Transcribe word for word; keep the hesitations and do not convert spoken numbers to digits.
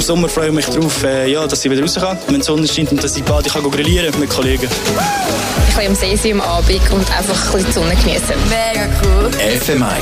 Sommer freue ich mich darauf, äh, ja, dass ich wieder raus kann, wenn die Sonne scheint und dass ich bald kann grillieren mit Kollegen. Ich kann am See sein am Abend und einfach ein bisschen die Sonne genießen. Mega cool. F M eins